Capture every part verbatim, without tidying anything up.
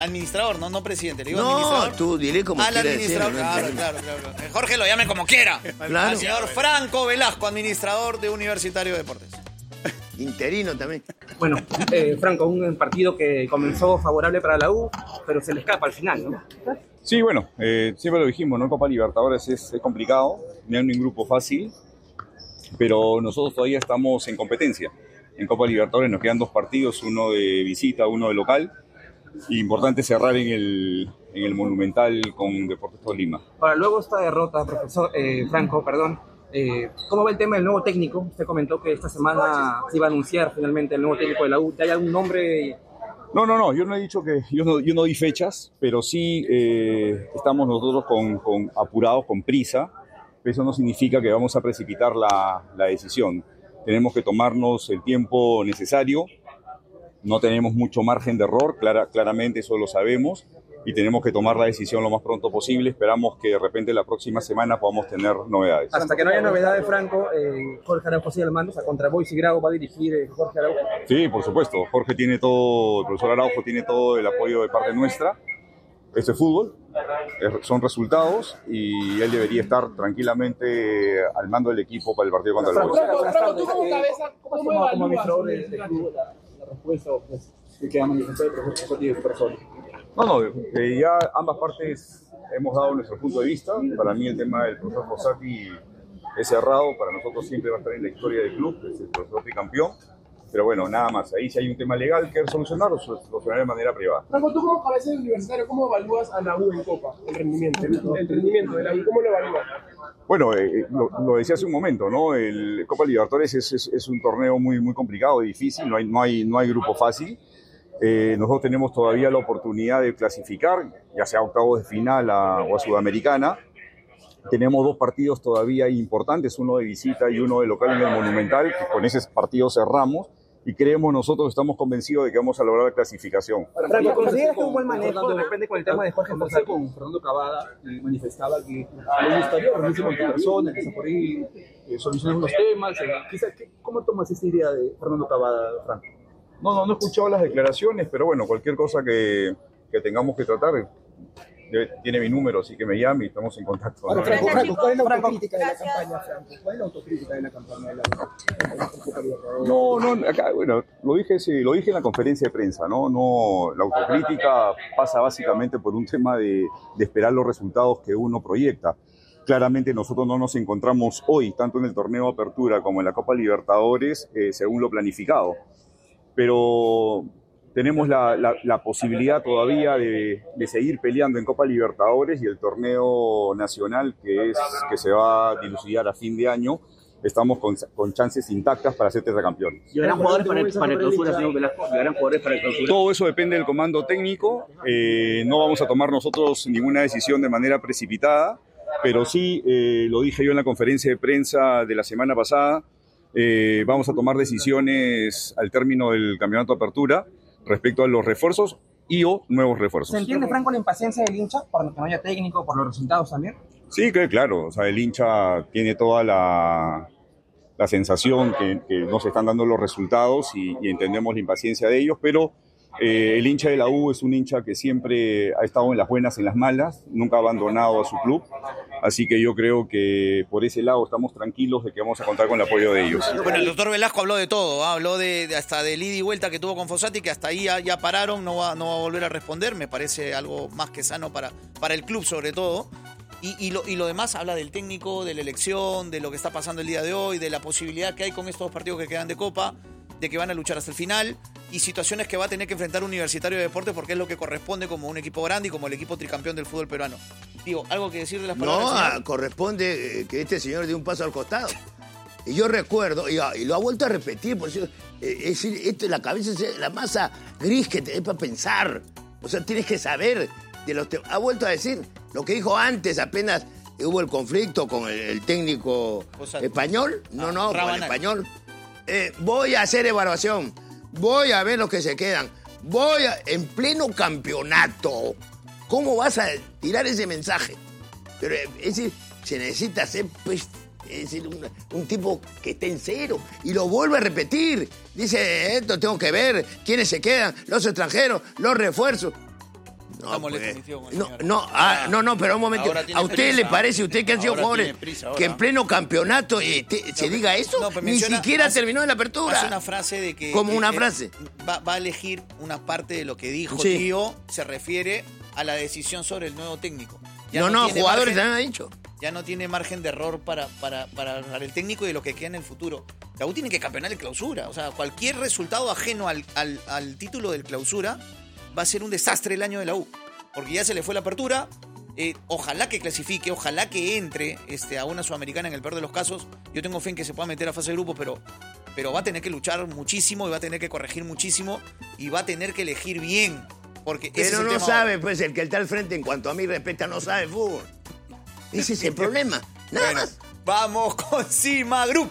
Administrador, no, no presidente. Le digo no, administrador. tú dile como Al quieras administrador, decirlo, claro, ¿no? claro, claro, claro. Jorge lo llame como quiera. Claro. Al señor Franco Velasco, administrador de Universitario de Deportes. Interino también. Bueno, eh, Franco, un partido que comenzó favorable para la U, pero se le escapa al final, ¿no? Sí, bueno, eh, siempre lo dijimos, ¿no? Copa Libertadores es, es complicado, no hay un grupo fácil, pero nosotros todavía estamos en competencia. En Copa Libertadores nos quedan dos partidos, uno de visita, uno de local. Importante cerrar en el, en el Monumental con Deportes Tolima. Ahora, luego esta derrota, profesor eh, Franco, perdón, eh, ¿cómo va el tema del nuevo técnico? Usted comentó que esta semana se iba a anunciar finalmente el nuevo técnico de la U. ¿Ya hay algún nombre? No, no, no, yo no he dicho que, yo no, yo no di fechas, pero sí eh, estamos nosotros con, con apurados, con prisa. Eso no significa que vamos a precipitar la, la decisión. Tenemos que tomarnos el tiempo necesario. No tenemos mucho margen de error, clara, claramente eso lo sabemos, y tenemos que tomar la decisión lo más pronto posible. Esperamos que de repente la próxima semana podamos tener novedades. Hasta que no haya novedades, Franco, eh, Jorge Araujo sigue al mando, o sea, contra Boys y Grau va a dirigir eh, Jorge Araujo. Sí, por supuesto. Jorge tiene todo, el profesor Araujo tiene todo el apoyo de parte nuestra. Esto es fútbol, es, son resultados, y él debería estar tranquilamente al mando del equipo para el partido contra el Boys. Franco, tú como cabeza, ¿cómo evalúas de la respuesta pues, que queda manifestada el profesor y el profesor? No, no, eh, ya ambas partes hemos dado nuestro punto de vista. Para mí el tema del profesor Fossati es cerrado, para nosotros siempre va a estar en la historia del club, es el profesor tricampeón. Pero bueno, nada más, ahí si hay un tema legal que solucionar, lo solucionaré de manera privada. Franco, tú como cabeza de universitario, ¿cómo evalúas a la U en Copa? El rendimiento, el, el rendimiento de la U, ¿cómo lo evalúas? Bueno, eh, lo, lo decía hace un momento, ¿no? El Copa Libertadores es, es, es un torneo muy, muy complicado y difícil, no hay, no hay, no hay grupo fácil. Eh, nosotros tenemos todavía la oportunidad de clasificar, ya sea a octavos de final a, o a Sudamericana. Tenemos dos partidos todavía importantes, uno de visita y uno de local en el Monumental, que con ese partido cerramos. Y creemos nosotros, estamos convencidos de que vamos a lograr la clasificación. Franco, ¿consideras que un buen manejo de repente con el tema de Jorge Fossati? Con Fernando Cavada y manifestaba que le gustaría reunirse con tu persona, que por ahí eh, solucionar unos temas. Eh, quizá, ¿cómo tomas esa idea de Fernando Cavada, Franco? No, no, no he escuchado las declaraciones, pero bueno, cualquier cosa que, que tengamos que tratar, tiene mi número, así que me llame y estamos en contacto. Ahora, Franco, Franco, ¿cuál es la autocrítica de la campaña, Franco? ¿Cuál es la autocrítica de la campaña de la No, no, acá, bueno, lo dije, sí, lo dije en la conferencia de prensa, ¿no? No, la autocrítica pasa básicamente por un tema de, de esperar los resultados que uno proyecta. Claramente nosotros no nos encontramos hoy, tanto en el torneo de apertura como en la Copa Libertadores, eh, según lo planificado. Pero tenemos la, la, la posibilidad todavía de, de seguir peleando en Copa Libertadores y el torneo nacional que, es, que se va a dilucidar a fin de año. Estamos con, con chances intactas para ser tetracampeones. ¿Llegarán jugadores para el, para el clausura, señor Velasco? ¿Llegarán jugadores para el clausura? Todo eso depende del comando técnico. Eh, no vamos a tomar nosotros ninguna decisión de manera precipitada, pero sí, eh, lo dije yo en la conferencia de prensa de la semana pasada, eh, vamos a tomar decisiones al término del campeonato de apertura respecto a los refuerzos y o nuevos refuerzos. ¿Se entiende, Franco, la impaciencia del hincha por lo que no haya técnico, por los resultados también? Sí, que claro, o sea, el hincha tiene toda la, la sensación que, que no se están dando los resultados y, y entendemos la impaciencia de ellos, pero eh, el hincha de la U es un hincha que siempre ha estado en las buenas, en las malas, nunca ha abandonado a su club, así que yo creo que por ese lado estamos tranquilos de que vamos a contar con el apoyo de ellos. Bueno, el doctor Velasco habló de todo, ¿eh? Habló de, de hasta del ida y vuelta que tuvo con Fossati, que hasta ahí ya, ya pararon, no va, no va a volver a responder, me parece algo más que sano para, para el club sobre todo. Y, y, lo, y lo demás habla del técnico, de la elección, de lo que está pasando el día de hoy, de la posibilidad que hay con estos dos partidos que quedan de Copa, de que van a luchar hasta el final, y situaciones que va a tener que enfrentar Universitario de Deportes porque es lo que corresponde como un equipo grande y como el equipo tricampeón del fútbol peruano. Digo, ¿algo que decir de las palabras? No, señor? corresponde que este señor dé un paso al costado. Y yo recuerdo, y, y lo ha vuelto a repetir, por eso, eh, es decir, esto, la cabeza es la masa gris que te es para pensar. O sea, tienes que saber de los te- ha vuelto a decir lo que dijo antes, apenas hubo el conflicto con el, el técnico Fossati. español. No, Ah, no, con el Rabanal. español. Eh, voy a hacer evaluación. Voy a ver los que se quedan. Voy a, en pleno campeonato. ¿Cómo vas a tirar ese mensaje? Pero eh, es decir, se necesita ser, pues, es decir, un, un tipo que esté en cero. Y lo vuelve a repetir. Dice, esto tengo que ver, quiénes se quedan, los extranjeros, los refuerzos. No, Está molesto, pues. mi tío, con el no, señor. no, ah, no, no, pero un momento. Ahora tiene ¿A usted prisa. le parece, usted que han sido Ahora jugadores, tiene prisa, ahora. que en pleno campeonato eh, te- se diga eso? No, pero Ni menciona- siquiera hace- terminó en la apertura. Hace una frase de que... Como que- una que frase. Va, va a elegir una parte de lo que dijo Sí. tío, se refiere a la decisión sobre el nuevo técnico. Ya no, no, tiene jugadores margen- también han dicho. Ya no tiene margen de error para, para, para, para el técnico y de lo que queda en el futuro. La U tiene que campeonar el clausura. O sea, cualquier resultado ajeno al, al, al título del clausura va a ser un desastre el año de la U. Porque ya se le fue la apertura. Eh, ojalá que clasifique, ojalá que entre este, a una sudamericana en el peor de los casos. Yo tengo fe en que se pueda meter a fase de grupo, pero, pero va a tener que luchar muchísimo y va a tener que corregir muchísimo y va a tener que elegir bien. Porque ese es Pero el no tema sabe, ahora. pues el que está al frente, en cuanto a mí respecta, no sabe fútbol. Ese es el problema. Nada Bueno, más. vamos con Cima Group.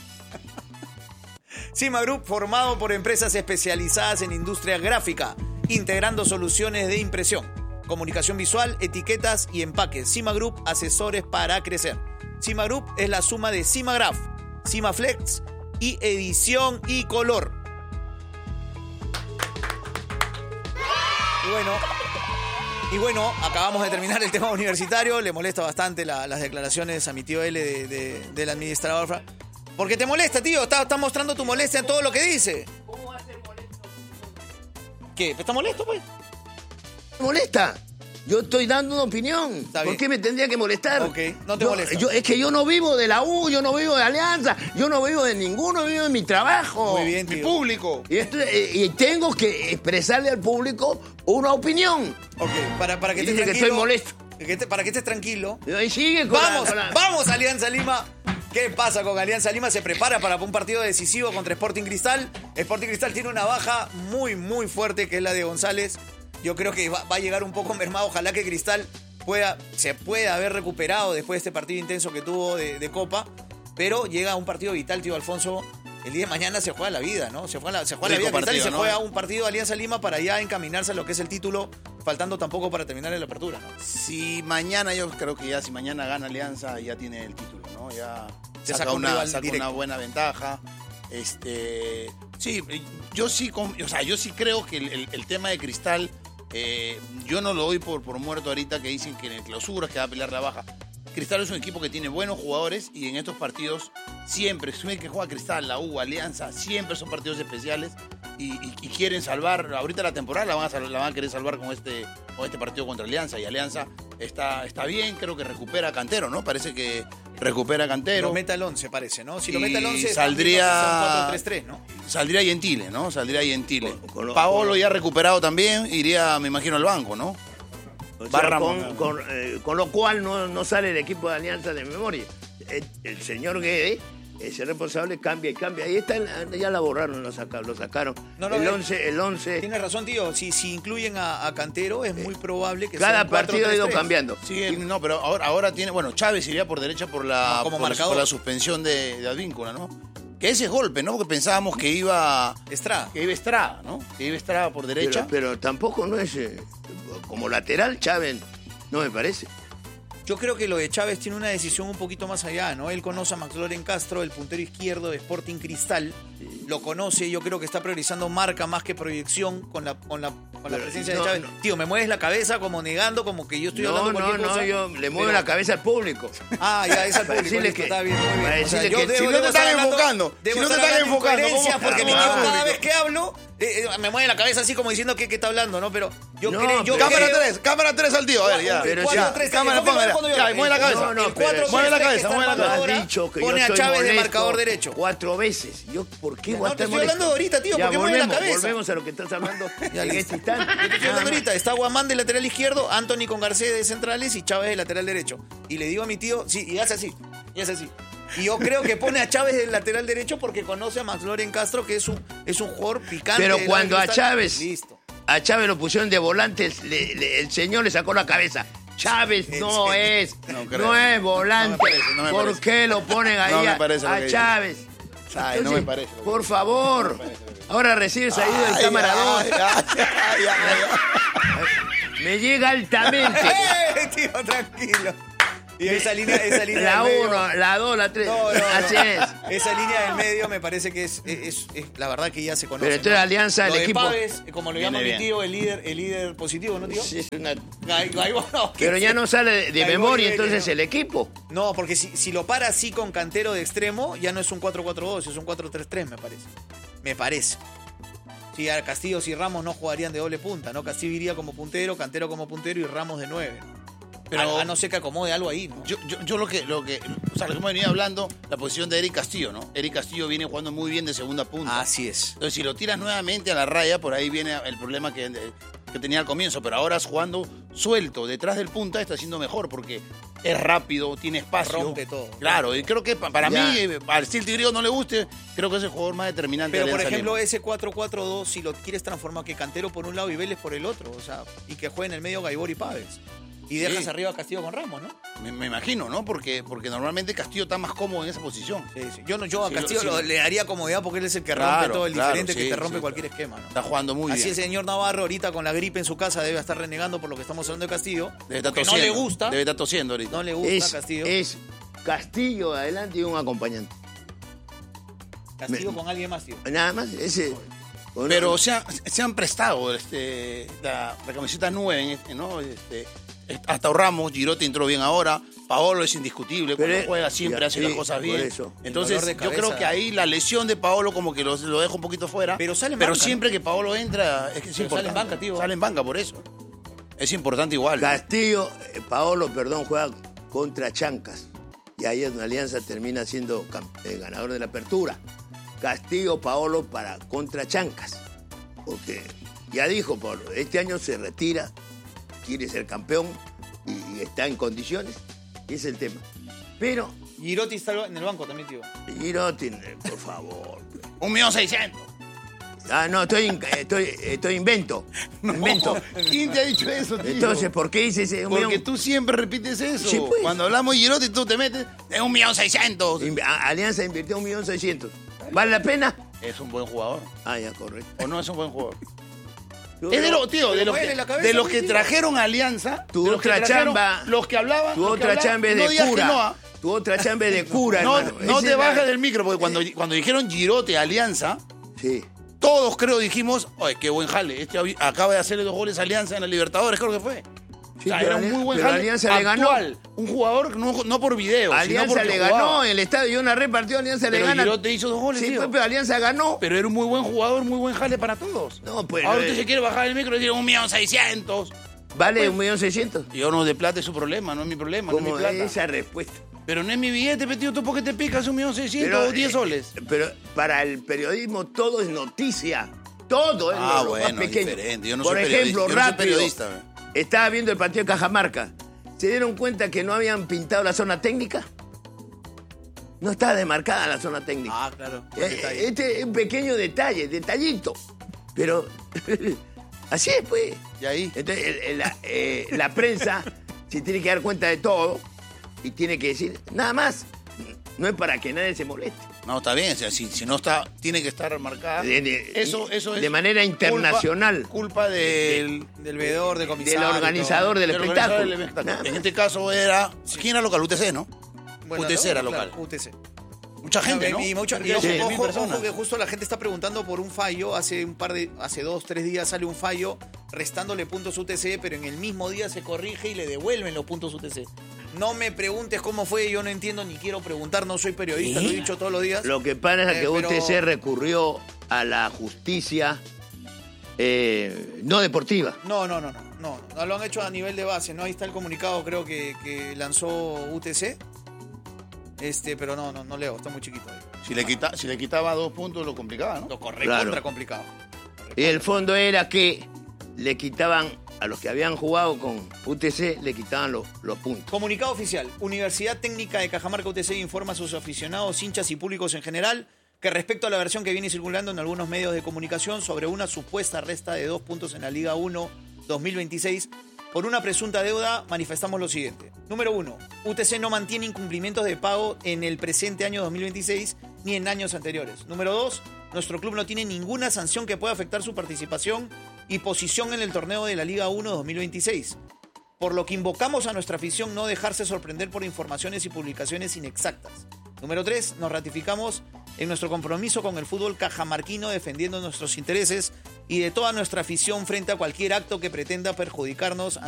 Cima Group, formado por empresas especializadas en industria gráfica, integrando soluciones de impresión, comunicación visual, etiquetas y empaques. Cima Group, asesores para crecer. Cima Group es la suma de Cimagraph, Cimaflex y edición y color. Y bueno, y bueno, acabamos de terminar el tema universitario. Le molesta bastante la- las declaraciones a mi tío L de, de- del administrador. Fra- Porque te molesta, tío. Estás está mostrando tu molestia en todo lo que dice. ¿Cómo va a ser molesto? ¿Qué? ¿Está molesto, pues? ¿Me molesta? Yo estoy dando una opinión. Está ¿Por bien. qué me tendría que molestar? Ok, no te Yo- molesta. yo- es que yo no vivo de la U, yo no vivo de Alianza, yo no vivo de ninguno, vivo de mi trabajo. Muy bien, Mi tío. público. Y, esto- eh, y tengo que expresarle al público una opinión. Ok, para, para que Y estés dice que tranquilo. estoy molesto. que te- para que estés tranquilo. Y sigue con la- Vamos, con la- vamos, Alianza Lima. ¿Qué pasa con Alianza Lima? Se prepara para un partido decisivo contra Sporting Cristal. Sporting Cristal tiene una baja muy, muy fuerte, que es la de González. Yo creo que va, va a llegar un poco mermado. Ojalá que Cristal pueda, se pueda haber recuperado después de este partido intenso que tuvo de, de Copa. Pero llega un partido vital, tío Alfonso. El día de mañana se juega la vida, ¿no? Se juega la, se juega la Rico vida Cristal y partido, se ¿no? juega un partido de Alianza Lima para ya encaminarse a lo que es el título, faltando tampoco para terminar en la apertura, ¿no? Si mañana, yo creo que ya si mañana gana Alianza, ya tiene el título, ¿no? Ya Se saca, saca un una, rival saca directo. una buena ventaja. Este, sí, yo sí, con- o sea, yo sí creo que el, el- el tema de Cristal, eh, yo no lo doy por, por muerto ahorita que dicen que en el clausura que va a pelear la baja. Cristal es un equipo que tiene buenos jugadores y en estos partidos siempre, siempre que juega Cristal, la U, Alianza, siempre son partidos especiales y, y- y quieren salvar, ahorita la temporada la van, a sal- la van a querer salvar con este, con este partido contra Alianza y Alianza está, está bien, creo que recupera a Cantero, ¿no? Parece que recupera a Cantero. Lo meta al once, parece, ¿no? Si lo Y meta al once, saldría- cuatro tres tres, ¿no? Saldría Gentile, ¿no? Saldría Gentile. Con- con lo- Paolo con- ya recuperado también, iría, me imagino, al banco, ¿no? O sea, Barra- con, con, eh, con lo cual no, no sale el equipo de Alianza de memoria. El, el señor Guede, ese responsable, cambia y cambia. Ahí está, ya la borraron, lo sacaron. Lo sacaron. No, no, el eh, once, el once. Tienes razón, tío. Si, si incluyen a, a Cantero, es muy probable que Cada sea un cuatro partido ha tres ido tres. cambiando. Sí, él- no, pero ahora, ahora tiene, bueno, Chávez iría por derecha por la, No, como por, la- marcador. por la suspensión de, de Advíncula, ¿no? Que ese es golpe, ¿no? Porque pensábamos que iba, Estrada. que iba Estrada, ¿no? Que iba Estrada por derecha. Pero, pero tampoco no es eh, como lateral, Chávez, no me parece. Yo creo que lo de Chávez tiene una decisión un poquito más allá, ¿no? Él conoce a Max Loren Castro, el puntero izquierdo de Sporting Cristal. Lo conoce, yo creo que está priorizando marca más que proyección con la, con la, con la Pero, presencia no, de Chávez. no. Tío, me mueves la cabeza como negando, como que yo estoy No, hablando no, cualquier no, cosa. yo le muevo pero- la cabeza al público. Ah, ya, es al Para público, decirle listo, que- está bien, muy bien. para O sea, decirle yo que debo- si no debo te estar están hablando- enfocando, debo si no te estar están hablando enfocando, incoherencias, ¿cómo? porque mi Ah, tío cada público. vez que hablo eh, eh, me mueve la cabeza así como diciendo que, que está hablando, ¿no? Pero yo No, creo... Yo pero- Cámara creo- tres, cámara tres al tío, a ver, ya. Pero cuatro, ya, tres, cámara, confirma póngala. cuando yo- Ya, mueve la cabeza. No, no, el cuatro, pero- Mueve la tres, cabeza, que mueve la está cabeza. Has ahora, dicho que pone yo a estoy Chávez de molesto marcador derecho. Cuatro veces. Yo, ¿por qué Ya, voy a no, te estar estoy molesto? hablando ahorita, tío, Ya, porque mueve la volvemos, cabeza. volvemos a lo que estás hablando Ya, en listo. este instante. Yo te estoy Nada hablando más. ahorita, está Guamán de lateral izquierdo, Anthony con Garcés de centrales y Chávez de lateral derecho. Y le digo a mi tío, sí, y hace así, y hace así. Y yo creo que pone a Chávez de lateral derecho porque conoce a Max Loren Castro, que es un, es un jugador picante. Pero del cuando a Cristal. Chávez, Listo. a Chávez lo pusieron de volante, le- le- el señor le sacó la cabeza. Chávez no es, No no, creo. es volante. No me parece, no me ¿Por parece. qué lo ponen ahí No me a- parece lo a, que dice. Chávez? Ay, no me parece lo que Por favor, ahora recibes ayuda del Ay, cámara dos. ay, ay, ay, ay. Me llega altamente. ¡Eh, tío, tranquilo! Y esa línea, esa línea La del medio- uno, la dos, la tres. No, no, no. Así es. esa línea del medio me parece que es, es, es la verdad que ya se conoce. Pero entonces ¿no? Alianza, Lo el de equipo. Paves, como lo llama Viene mi bien. tío, el líder, el líder positivo, ¿no, tío? Sí, es una- Gai- Gaibor, no, Pero ya no sale de, de Gaibor memoria y Vélez, entonces ¿no? el equipo. No, porque si, si lo para así con Cantero de extremo, ya no es un cuatro cuatro dos, es un cuatro tres tres, me parece. Me parece. Sí, a Castillo y Ramos no jugarían de doble punta, ¿no? Castillo iría como puntero, Cantero como puntero y Ramos de nueve. Pero- a, a no ser que acomode algo ahí, ¿no? Yo, yo, yo lo que, lo que, o sea, lo que hemos venido hablando, la posición de Eric Castillo, ¿no? Eric Castillo viene jugando muy bien de segunda punta. Así es. Entonces, si lo tiras nuevamente a la raya, por ahí viene el problema que, que tenía al comienzo. Pero ahora jugando suelto, detrás del punta, está siendo mejor porque es rápido, tiene espacio. Rompe todo. Claro, y creo que pa- para Ya. mí, eh, al Steel Tigrillo no le guste, creo que es el jugador más determinante Pero de por Alianza ejemplo, Lima. ese cuatro cuatro dos, si lo quieres transformar, que Cantero por un lado y Vélez por el otro, o sea, y que juegue en el medio Gaibor y Paves. Y dejas Sí. arriba a Castillo con Ramos, ¿no? Me, me imagino, ¿no? Porque, porque normalmente Castillo está más cómodo en esa posición. Sí, sí. Yo, no, yo a Sí, Castillo sí. lo- le daría comodidad porque él es el que Claro, rompe todo, el claro, diferente que sí, te rompe sí, cualquier claro. esquema, ¿no? Está jugando muy Así bien. el señor Navarro ahorita con la gripe en su casa debe estar renegando por lo que estamos hablando de Castillo. Debe estar porque no tosiendo. le gusta, Debe estar tosiendo ahorita. no le gusta Es, Castillo. es Castillo adelante y un acompañante. Castillo me- con alguien más, tío. Nada más, ese. o no- Pero se, ha- se han prestado este, la, la camiseta nueve, ¿no? Este, hasta Ramos, Girotti entró bien ahora, Paolo es indiscutible, Pero cuando es- juega siempre ya, hace sí, las cosas por bien. eso. El Entonces dolor de yo cabeza. creo que ahí la lesión de Paolo como que lo, lo deja un poquito fuera. Pero sale en Pero banca, siempre que Paolo entra, es que es Pero sale en importante. banca, tío. Sale en banca por eso. Es importante igual. ¿no? Castillo, eh, Paolo, perdón, juega contra Chancas. Y ahí en Alianza termina siendo cam- eh, ganador de la apertura. Castillo, Paolo para contra Chancas. Porque ya dijo Paolo, este año se retira, quiere ser campeón y, y está en condiciones. Ese es el tema. Pero, Girotti está en el banco también, tío. Girotti, eh, por favor. Un millón seiscientos. Ah, no, estoy, in- estoy, estoy invento. Invento. ¿Quién te ha dicho eso, tío? Entonces, ¿por qué hice ese un Porque millón? tú siempre repites eso. Sí, pues. Cuando hablamos de Girotti, tú te metes en un millón seiscientos. Inv- a- Alianza invirtió un millón seiscientos. ¿Vale la pena? Es un buen jugador. Ah, ya, correcto. ¿O no es un buen jugador? Es de los, tío, de pero los mueve que, la cabeza, de los que tío. trajeron a Alianza. Tu de los que otra trajeron- chamba- Los que hablaban. Tu los que otra hablaban, chamba es no de digas que cura. no, ¿ah? Tu otra chamba es de cura, No, hermano. no Esa te es la- bajes del micro, porque cuando, cuando dijeron Girote Alianza, Sí. todos creo dijimos, oye, qué buen jale. Este avi- acaba de hacerle dos goles a Alianza en la Libertadores, creo que fue. Sí, O sea, pero era un Ali- muy buen pero jale. Alianza le ganó. Actual, un jugador no, no por video, sino Alianza porque le jugaba. ganó en el estadio. Yo narré partido, Alianza le Pero gana. Girote hizo dos goles, Sí, tío. pues, pero Alianza ganó. Pero era un muy buen jugador, muy buen jale para todos. No, pues, Ahora eh, usted se quiere bajar el micro y decir un millón seiscientos. Vale un millón seiscientos. Y oro de plata es su problema, no es mi problema, no es mi Como plata. esa respuesta. Pero no es mi billete, petido, tú porque te picas un millón seiscientos o diez eh, soles. Pero para el periodismo todo es noticia. Todo es Ah, lo, lo bueno, más pequeño. diferente. Yo no Por soy ejemplo, periodista, yo no soy rápido. periodista. Estaba viendo el partido de Cajamarca. ¿Se dieron cuenta que no habían pintado la zona técnica? No estaba demarcada la zona técnica. Ah, claro. Eh, Este es un pequeño detalle, detallito. Pero así es, pues. Y ahí. Entonces, el- el- la, eh, la prensa se tiene que dar cuenta de todo y tiene que decir nada más. No es para que nadie se moleste. No, está bien, o sea, si, si no está, tiene que estar marcada. De- de- eso, eso es. de manera internacional. Culpa, culpa del. Del veedor, del comisario. Del organizador del del espectáculo. organizador del espectáculo. Nada En más. este caso era. ¿Quién era local? U T C, ¿no? Bueno, U T C era claro, local. U T C. Mucha gente, ¿no? Y, mucho- y Cerca de ojo, cien mil ojo, personas. ojo que justo la gente está preguntando por un fallo. Hace un par de, hace dos, tres días sale un fallo restándole puntos U T C, pero en el mismo día se corrige y le devuelven los puntos U T C. No me preguntes cómo fue, yo no entiendo ni quiero preguntar, no soy periodista, ¿Sí? lo he dicho todos los días. Lo que pasa es Eh, que pero- U T C recurrió a la justicia eh, no deportiva. No, no, no, no, no, no lo han hecho a nivel de base, ¿no? Ahí está el comunicado, creo que, que lanzó U T C. Este, pero no, no, no leo, está muy chiquito ahí. Si le, quita, si le quitaba dos puntos, lo complicaba, ¿no? Lo corre Claro. contra complicado. Y el fondo era que le quitaban a los que habían jugado con U T C, le quitaban los, los puntos. Comunicado oficial. Universidad Técnica de Cajamarca U T C informa a sus aficionados, hinchas y públicos en general que respecto a la versión que viene circulando en algunos medios de comunicación sobre una supuesta resta de dos puntos en la Liga uno dos mil veintiséis por una presunta deuda, manifestamos lo siguiente. Número uno, U T C no mantiene incumplimientos de pago en el presente año dos mil veintiséis ni en años anteriores. Número dos, nuestro club no tiene ninguna sanción que pueda afectar su participación y posición en el torneo de la Liga uno dos mil veintiséis. Por lo que invocamos a nuestra afición no dejarse sorprender por informaciones y publicaciones inexactas. Número tres, nos ratificamos en nuestro compromiso con el fútbol cajamarquino, defendiendo nuestros intereses y de toda nuestra afición frente a cualquier acto que pretenda perjudicarnos